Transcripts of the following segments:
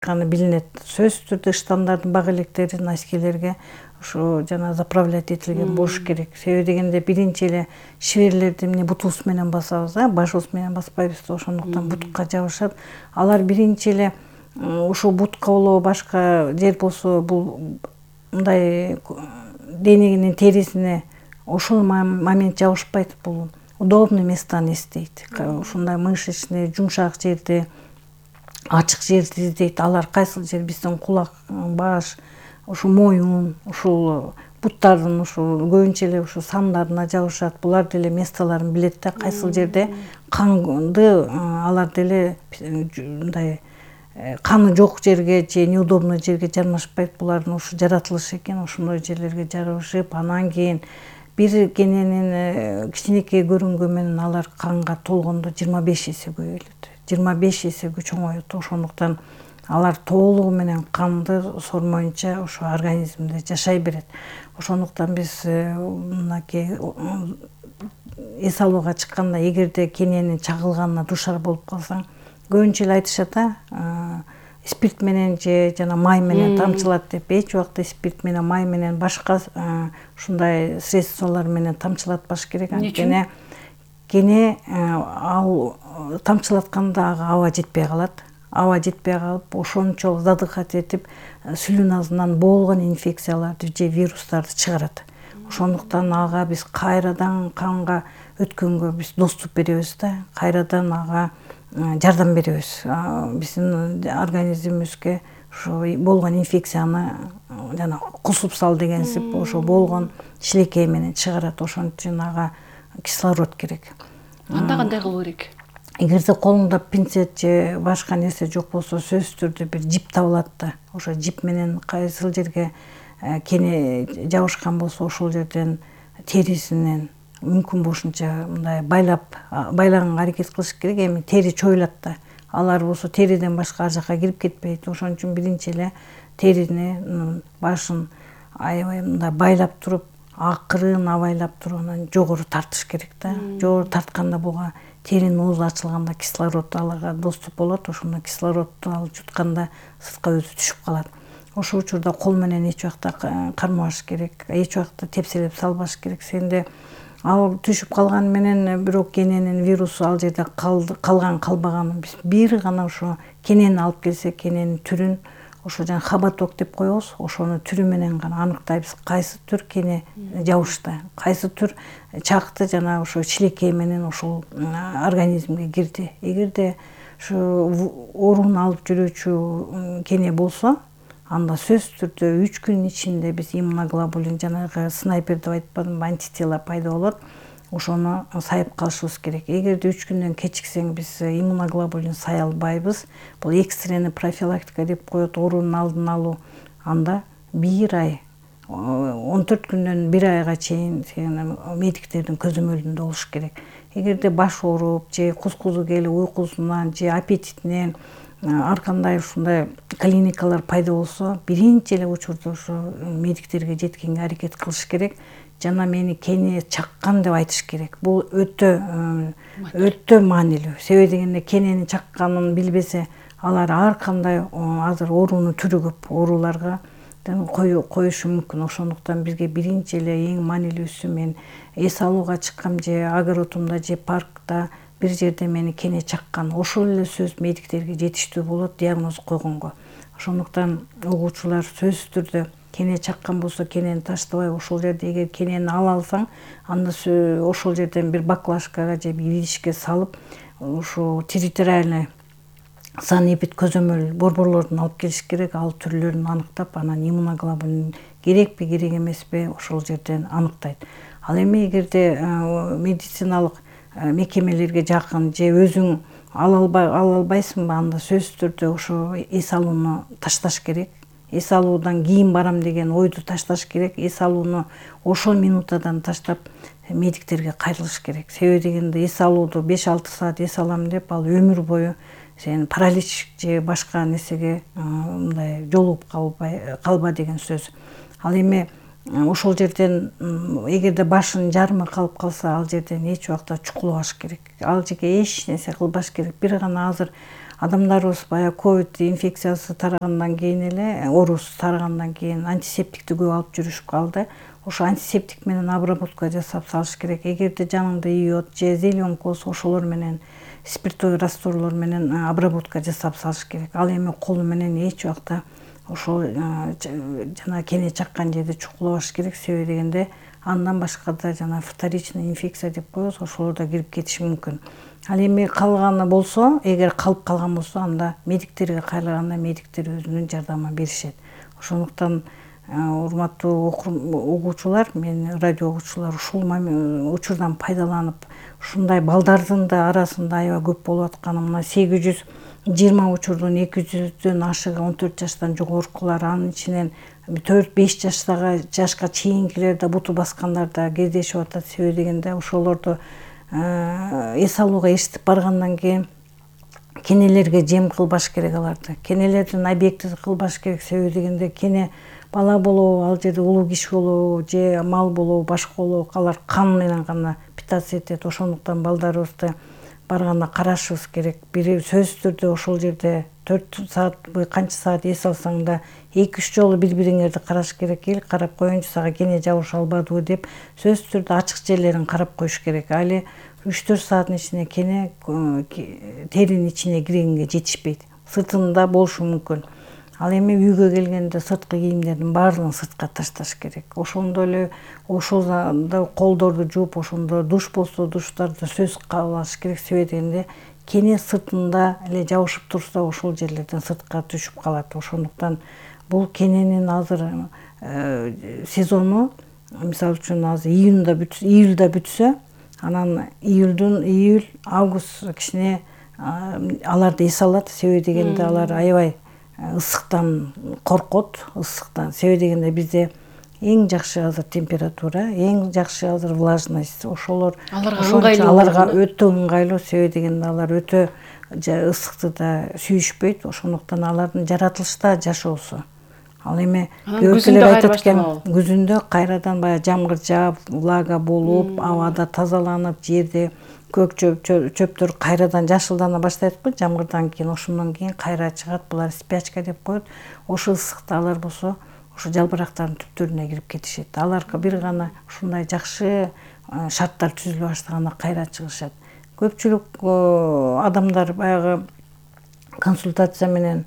чыкканы билинет. Сөзсүз түрдө штандардын бак электери носкилерге ушу жана заправлять этилген болуш керек. Себеби дегенде биринчи эле шверлерди эмне бутубуз менен басабыз, башыбыз менен баспайбыз, ошондуктан бутка жабышат. Алар биринчи эле ушул бутка болобу башка жер болсо бул мындай денегенин терисине ошол момент жабышпайт. Бул удобный местаны издейт. Ушундай мышечный жумшак жерди, ачык жерди издейт. Алар кайсыл жер? Биздин кулак, баш, ушу моюн, ушул буттардын ушул көбүнчө эле ушу сандарына жабышат. Булар деле местолорун билет да, кайсыл жерде канды алар деле мындай каны жок жерге же неудобный жерге жармашпайт. Булардын ушу жаратылышы экен, ошондой жерлерге жарышып, анан кийин бир кененин кичинекей көрүнгөнү менен алар канга толгондо 25 эсе көбөйөт, 25 эсе чоңойот. Ошондуктан алар толугу менен канды сормоюнча ошо организмде жашай берет. Ошондуктан биз мынакей эс алууга чыкканда эгерде кененин чагылганына дуушар болуп калсаң, көбүнчө эле айтышат спирт менен же жана май менен тамчылат деп. Эч убакта спирт менен, май менен, башка ушундай средстволор менен тамчылатпаш керек. Анткени кене ал тамчылатканда аба жетпей калат. Аба жетпей калып, ошончолук задыхать этип, слюнасынан боолгон инфекцияларды же вирустарды чыгарат. Ошондуктан ага биз кайрадан канга өткөнгө биз доступ беребиз да, кайрадан ага жардам беребиз. Биздин организмибизге ошо болгон инфекцияны жана кусуп сал дегенсип ошо болгон шилекей менен чыгарат. Ошон үчүн ага кислород керек. Анда кандай кылуу керек? Эгерде колуңда пинцет же башка нерсе жок болсо, сөзсүз түрдө бир жип табылат да. Ошо жип менен кайсыл жерге кене жабышкан болсо, ошол жерден терисинен мүмкүн болушунча мындай байлаганга аракет кылыш керек. Эми тери чоюлат да. Алар болсо териден башка ар жака кирип кетпейт. Ошон үчүн биринчи эле терини, башын аябай мындай байлап туруп, акырын абайлап туруп, анан жогору тартыш керек да. Жогору тартканда буга теринин оозу ачылганда кислород аларга доступ болот. Ошондо кислородду алып жутканда сыртка өзү түшүп калат. Ошол учурда кол менен эч убакта кармабаш керек, эч убакта тепселеп салбаш керек. Сенде ал түшүп калганы менен бирок кененин вирусу ал жерде калган калбаганын биз бир гана ошо кенени алып келсек, кененин түрүн ошо жана хоботок деп коебуз, ошону түрү менен гана аныктайбыз. Кайсы түр кене жабышты, кайсы түр чакты жана ошо шилекей менен ошол организмге кирди. Эгерде ушу ооруну алып жүрүүчү кене болсо, анда сөзсүз түрдө 3 күн ичинде биз иммуноглобулин, жанагы снайпер деп айтпадымбы, антитела пайда болот. Ошону сайып калышыбыз керек. Эгерде 3 күндөн кечиксең, биз иммуноглобулин сая албайбыз. Бул экстренный профилактика деп коет, оорунун алдын алуу. Анда 1 ай, 14 күндөн 1 айга чейин медиктердин көзөмөлүндө болуш керек. Эгерде баш ооруп, же кускузу келип, уйкусунан, же аппетитинен ар кандай ушундай клиникалар пайда болсо, биринчи эле учурда ошо медиктерге жеткенге аракет кылыш керек. Жана мени кене чаккан деп айтыш керек. Бул өтө маанилүү. Себеби дегенде кененин чакканын билбесе, алар ар кандай азыр оорунун түрү көп, ооруларга коюшу мүмкүн. Ошондуктан бизге биринчи эле эң маанилүүсү, мен эс алууга чыккам же огородумда же паркта бир жерде мени кене чаккан. Ошол эле сөз медиктерге жетиштүү болот диагноз койгонго. Ошондуктан угуучулар сөзсүз түрдө кене чаккан болсо, кенени таштабай, ошол жерде эгер кенени ала алсаң, анда ошол жерден бир баклажкага же бир идишке салып, ушу территориальный санэпид көзөмөл борборлордун алып келиш керек. Ал түрлөрүн аныктап, анан иммуноглобулин керекпи, керек эмеспи, ошол жерден аныктайт. Ал эми эгерде медициналык мекемелерге жакын же өзүң ала албайсыңбы, анда сөзсүз түрдө ошо эс алууну ташташ керек. Эс алуудан кийин барам деген ойду ташташ керек. Эс алууну ошол минутадан таштап медиктерге кайрылыш керек. Себеби дегенде эс алууду 5-6 саат эс алам деп, ал өмүр бою сен паралич же башка нерсеге мындай жолугуп калба деген сөз. Ал эми ошол жерден эгерде башын жарымы калып калса, ал жерден эч убакта чукулбаш керек. Ал жерге эч нерсе кылбаш керек. Бир гана азыр адамдарыбыз баягы ковид инфекциясы тарагандан кийин эле, оорусу тарагандан кийин антисептикти көп алып жүрүшүп калды. Ошо антисептик менен обработка жасап салыш керек. Эгерде жаныңда йод же зеленка болсо ошолор менен спиртовый растворлор менен обработка жасап салыш керек. Ал эми колу менен эч убакта ошол жана кене чаккан жерди чукулабаш керек. Себеби дегенде андан башка да жана вторичный инфекция деп коебуз, ошолор да кирип кетиши мүмкүн. Ал эми калганы болсо, эгер калып калган болсо, анда медиктерге кайрылганда медиктер өзүнүн жардамын беришет. Ошондуктан урматтуу угуучулар, мен радио угуучулар ушул учурдан пайдаланып, ушундай балдардын да арасында аябай көп болуп атканы, мына 820 учурдун 200дөн ашыгы 14 жаштан жогоркулар, анын ичинен 4-5 жашка чейинкилер да, буту баскандар да кездешип атат. Себеби дегенде ошолорду эс алууга эшитип баргандан кийин кенелерге жем кылбаш керек аларды. Кенелердин объекти кылбаш керек. Себеби дегенде кене бала болобу, ал жерде улуу киши болобу, же мал болобу, башка болобу, алар кан менен гана питаться этет. Ошондуктан балдарыбызды барганда карашыбыз керек. Бири сөзсүз түрдө ошол жерде 4 саат, канча саат эс алсаң да 2-3 жолу бири-бириңерди караш керек. Эл карап коеюнчу, сага кене жабыша албадыбы деп сөзсүз түрдө ачык жерлерин карап коюш керек. Али 3-4 сааттын ичинде кене теринин ичине киргенге жетишпейт. Сыртында болушу мүмкүн. Ал эми үйгө келгенде сырткы кийимдердин баардыгын сыртка ташташ керек. Ошондо эле ошолда колдорду жууп, ошондо душ болсо душтарды сөзсүз кабыл алыш керек. Себеби дегенде кене сыртында эле жабышып турса, ошол жерлерден сыртка түшүп калат. Ошондуктан бул кененин азыр сезону, мисалы үчүн азыр июлда бүтсө, анан июль, август кичине аларды эс алат. Себеби дегенде алар аябай ысыктан коркот, ысыктан. Себеби дегенде бизде эң жакшы азыр температура, эң жакшы азыр влажность. Ошолор аларга өтө ыңгайлуу. Себеби дегенде алар өтө ысыкты да сүйүшпөйт. Ошондуктан алардын жаратылышта жашоосу. Ал эми көбүлөр айтат экен, күзүндө кайрадан баягы жамгыр жаап, влага болуп, абада тазаланып, жерде көк чөптөр кайрадан жашылдана баштайт го, жамгырдан кийин. Ошондон кийин кайра чыгат. Булар спячка деп коет. Ошо ысыкта алар болсо, ошо жалбырактардын түптөрүнө кирип кетишет. Аларга бир гана ушундай жакшы шарттар түзүлө баштаганда кайра чыгышат. Көпчүлүк адамдар баягы консультация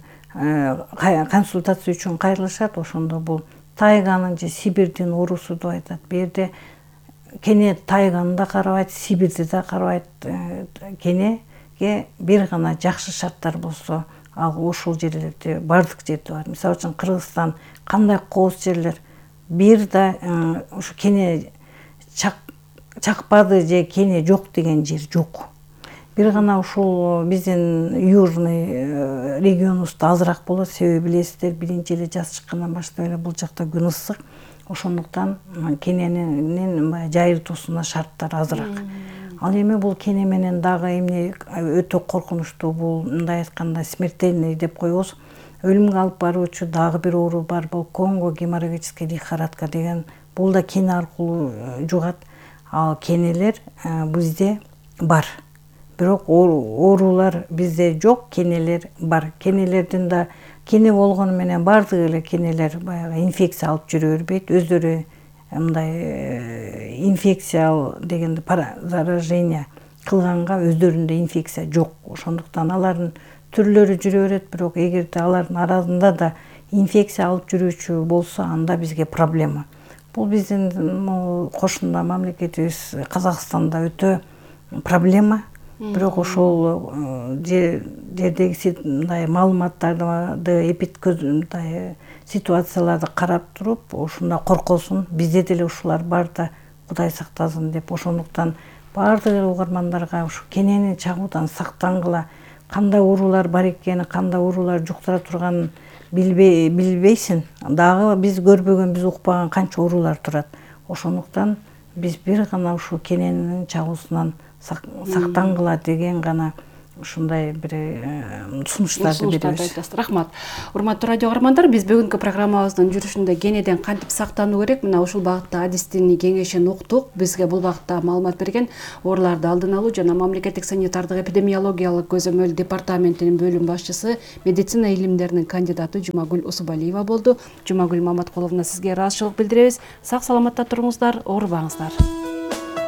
үчүн кайрылышат. Ошондо бул тайганын же Сибирдин оорусу деп айтат. Бу жерде кене тайганы да карабайт, Сибирди да карабайт. Кенеге бир гана жакшы шарттар болсо, ал ошол жерлерде бардык жерде бар. Мисалы үчүн Кыргызстан кандай кооз жерлер, бир да ушу кене чакпады же кене жок деген жер жок. Бир гана ушул биздин южный регионубузда азыраак болот. Себеби билесиздер, биринчи эле жаз чыккандан баштап эле бул жакта күн ысык. Ошондуктан кененин жайылтуусуна шарттар азыраак. Ал эми бул кене менен дагы эмне өтө коркунучтуу, бул мындай айтканда смертельный деп коебуз. Өлүмгө алып баруучу дагы бир оору бар. Бул Конго геморрагическая лихорадка деген. Бул да кене аркылуу жугат. Ал кенелер бизде бар. Бирок оорулар бизде жок, кенелер бар. Кенелердин да кене болгону менен бардыгы эле кенелер баягы инфекция алып жүрө бербейт. Өздөрү мындай инфекция дегенде заражение кылганга өздөрүндө инфекция жок. Ошондуктан алардын түрлөрү жүрө берет. Бирок эгерде алардын арасында да инфекция алып жүрүүчү болсо, анда бизге проблема. Бул биздин кошуна мамлекетибиз Казакстанда өтө проблема. Бирок ошол жердеги мындай маалыматтарды, мындай ситуацияларды карап туруп, ушунда коркосун, бизде деле ушулар бар да, Кудай сактасын деп. Ошондуктан бардык угармандарга ушу кенени чагуудан сактангыла. Кандай оорулар бар экени, кандай оорулар жуктура турганын билбейсиң. Дагы биз көрбөгөн, биз укпаган канча оорулар турат. Ошондуктан биз бир гана ушул кененин чагуусунан сактангыла деген гана ушундай бир сунуштарды беребиз. айтасыз. Рахмат. Урматтуу радио каармандар, биз бүгүнкү программабыздын жүрүшүндө генеден кантип сактануу керек, мына ушул багытта адистин кеңешин уктук. Бизге бул багытта маалымат берген ооруларды алдын алуу жана мамлекеттик санитардык эпидемиологиялык көзөмөл департаментинин бөлүм башчысы, медицина илимдеринин кандидаты Жумагүл Усубалиева болду. Жумагүл Маматкуловна, сизге ыраазычылык билдиребиз. Сак саламатта туруңуздар, оорубаңыздар.